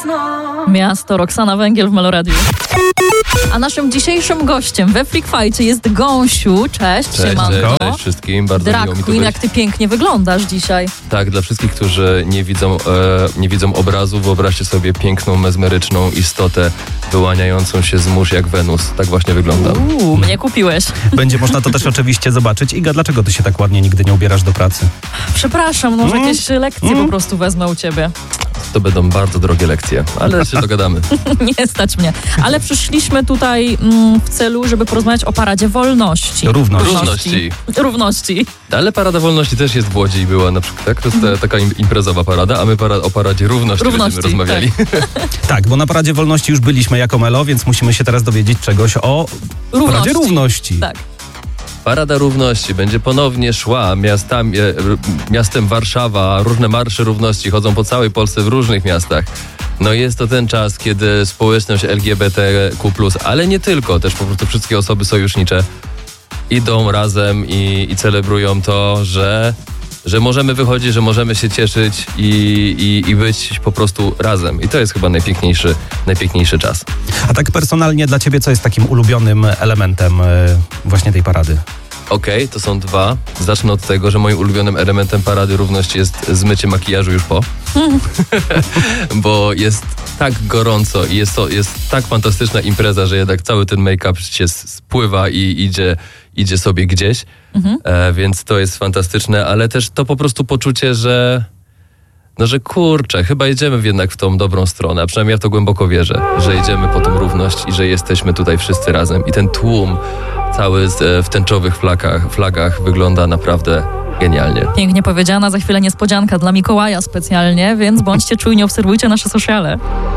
Miasto, Roxana Węgiel w Meloradiu. A naszym dzisiejszym gościem we Freak Fightie jest Gąsiu. Cześć, siemanko. Cześć wszystkim, bardzo miło mi Drag tu Queen, być. jak ty pięknie wyglądasz dzisiaj. Tak, dla wszystkich, którzy nie widzą obrazu, wyobraźcie sobie piękną, mezmeryczną istotę wyłaniającą się z mórz jak Wenus. Tak właśnie wyglądam. Mnie kupiłeś. Będzie można to też oczywiście zobaczyć. Iga, dlaczego ty się tak ładnie nigdy nie ubierasz do pracy? Przepraszam, może jakieś lekcje po prostu wezmę u ciebie. To będą bardzo drogie lekcje, ale się dogadamy. Nie stać mnie. Ale przyszliśmy tutaj w celu, żeby porozmawiać o Paradzie Wolności. Równości. Ale Parada Wolności też jest w Łodzi i była na przykład, tak? To jest taka imprezowa parada, a my o Paradzie Równości będziemy rozmawiali. Tak, bo na Paradzie Wolności już byliśmy jako Melo, więc musimy się teraz dowiedzieć czegoś o Paradzie Równości. Tak. Parada Równości będzie ponownie szła miastem Warszawa. Różne marsze równości chodzą po całej Polsce w różnych miastach. No jest to ten czas, kiedy społeczność LGBTQ+, ale nie tylko, też po prostu wszystkie osoby sojusznicze idą razem i celebrują to, że możemy wychodzić, że możemy się cieszyć i być po prostu razem. I to jest chyba najpiękniejszy czas. A tak personalnie dla ciebie, co jest takim ulubionym elementem właśnie tej parady? Okej, to są dwa. Zacznę od tego, że moim ulubionym elementem Parady Równości jest zmycie makijażu już po. Bo jest tak gorąco i jest tak fantastyczna impreza, że jednak cały ten make-up się spływa i idzie sobie gdzieś. Więc to jest fantastyczne, ale też to po prostu poczucie, że kurczę, chyba idziemy jednak w tą dobrą stronę, a przynajmniej ja w to głęboko wierzę, że idziemy po tą równość i że jesteśmy tutaj wszyscy razem. I ten tłum cały w tęczowych flagach wygląda naprawdę genialnie. Pięknie powiedziana, za chwilę niespodzianka dla Mikołaja specjalnie, więc bądźcie czujni, obserwujcie nasze sociale.